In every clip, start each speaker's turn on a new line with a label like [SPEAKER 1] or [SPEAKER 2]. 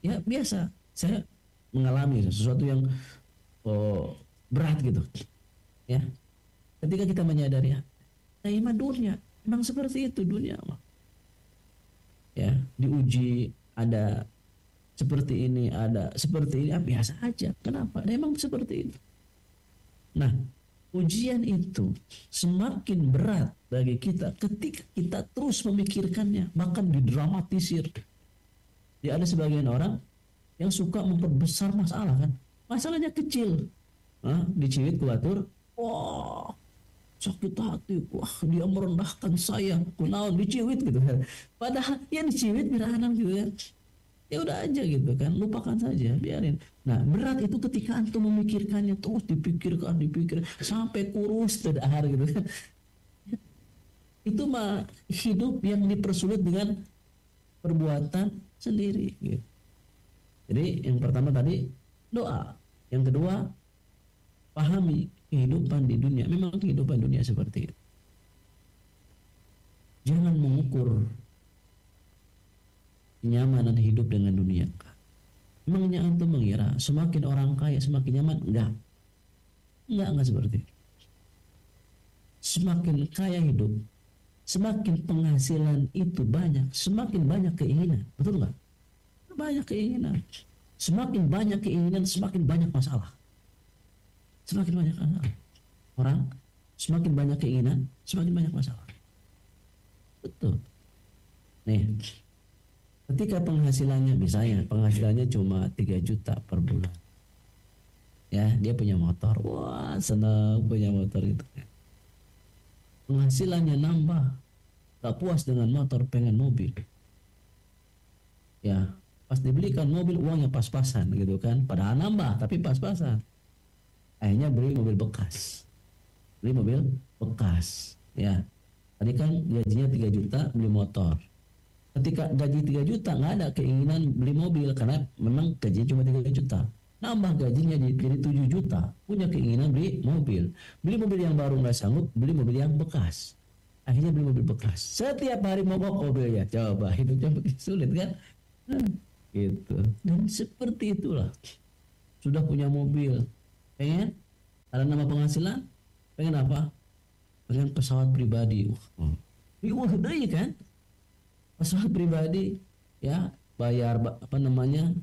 [SPEAKER 1] Ya biasa, saya mengalami sesuatu yang oh, berat gitu. Ya, ketika kita menyadari ya, iman dunia, memang seperti itu dunia. Ya, diuji ada seperti ini, ada seperti ini, ya biasa aja. Kenapa? Memang seperti itu. Nah, ujian itu semakin berat bagi kita ketika kita terus memikirkannya, bahkan didramatisir. Ya ada sebagian orang yang suka memperbesar masalah kan. Masalahnya kecil. Diciwit ke batur, wah sakit hati, wah dia merendahkan saya, kunaon diciwit gitu kan. Padahal ya diciwit birahanan gitu kan. Ya udah aja gitu kan, lupakan saja, biarin. Nah berat itu ketika antum memikirkannya terus dipikir sampai kurus terdahar gitu kan. Itu mah hidup yang dipersulit dengan perbuatan sendiri gitu. Jadi yang pertama tadi doa, yang kedua pahami kehidupan di dunia. Memang kehidupan dunia seperti itu. Jangan mengukur kenyamanan hidup dengan dunia. Memangnya antum mengira semakin orang kaya semakin nyaman? Enggak seperti itu. Semakin kaya hidup, semakin penghasilan itu banyak, semakin banyak keinginan. Betul nggak? Banyak keinginan. Semakin banyak keinginan, semakin banyak masalah. Semakin banyak masalah. Orang semakin banyak keinginan, semakin banyak masalah. Betul. Nih, ketika penghasilannya misalnya penghasilannya cuma 3 juta per bulan. Ya, dia punya motor. Wah, senang punya motor gitu. Penghasilannya nambah. Gak puas dengan motor, pengen mobil. Ya, pas dibelikan mobil uangnya pas-pasan gitu kan. Padahal nambah tapi pas-pasan. Akhirnya beli mobil bekas. Beli mobil bekas. Ya. Tadi kan gajinya 3 juta beli motor. Ketika gaji 3 juta nggak ada keinginan beli mobil karena memang gajinya cuma 3 juta. Nambah gajinya jadi 7 juta. Punya keinginan beli mobil. Beli mobil yang baru nggak sanggup, beli mobil yang bekas. Akhirnya beli mobil bekas. Setiap hari mogok mobilnya. Coba hidupnya begitu sulit kan? Gitu. Dan seperti itulah. Sudah punya mobil. Pengen? Ada nama penghasilan? Pengen apa? Pengen pesawat pribadi. Wah, udah ya kan? Pesawat pribadi ya bayar apa namanya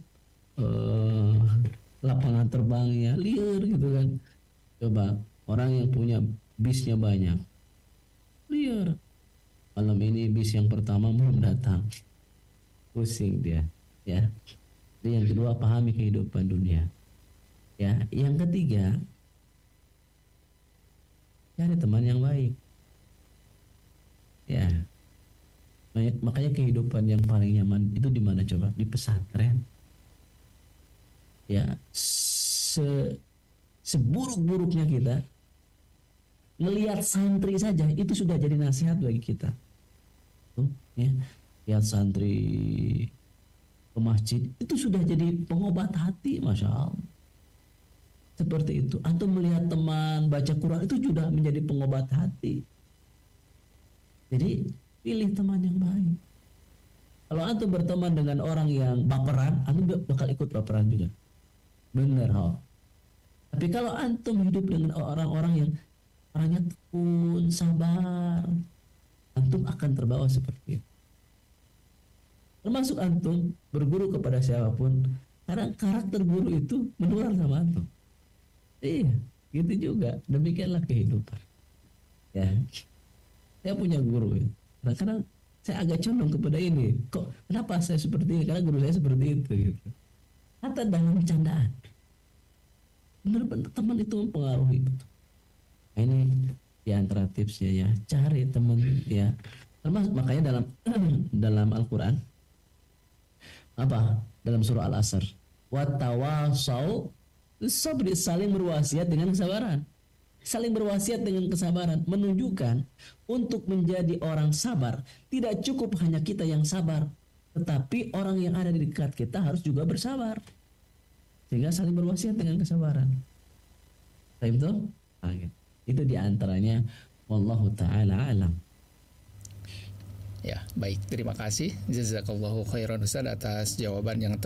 [SPEAKER 1] lapangan terbangnya liar gitu kan. Coba orang yang punya bisnya banyak liar, malam ini bis yang pertama belum datang, pusing dia ya. Jadi yang kedua pahami kehidupan dunia ya. Yang ketiga cari teman yang baik ya. Makanya kehidupan yang paling nyaman itu di mana coba? Di pesantren. Ya, seburuk-buruknya kita ngelihat santri saja itu sudah jadi nasihat bagi kita. Tuh, ya. Lihat santri ke masjid itu sudah jadi pengobat hati, masya Allah. Seperti itu. Antum melihat teman baca Quran itu sudah menjadi pengobat hati. Jadi pilih teman yang baik. Kalau antum berteman dengan orang yang baperan, antum bakal ikut baperan juga. Benar, Tapi kalau antum hidup dengan orang-orang yang orangnya tekun, sabar, antum akan terbawa seperti itu. Termasuk antum berguru kepada siapapun, karena karakter guru itu menular sama antum. Iya, gitu juga. Demikianlah kehidupan. Ya, saya punya guru ya. Nah, karena saya agak condong kepada ini. Kok kenapa saya seperti ini? Karena guru saya seperti itu gitu. Kata dalam bercandaan. Benar-benar teman itu mempengaruhi. Nah, ini di antara tipsnya ya, cari teman ya. Termasuk makanya dalam dalam Al-Qur'an apa? Dalam surah Al-Asr, wa tawasau sabri, saling berwasiat dengan kesabaran. Saling berwasiat dengan kesabaran menunjukkan untuk menjadi orang sabar tidak cukup hanya kita yang sabar, tetapi orang yang ada di dekat kita harus juga bersabar. Sehingga saling berwasiat dengan kesabaran. Itu? Itu diantaranya. Wallahu ta'ala alam.
[SPEAKER 2] Ya, baik. Terima kasih. Jazakallahu khairan Ustaz atas jawaban yang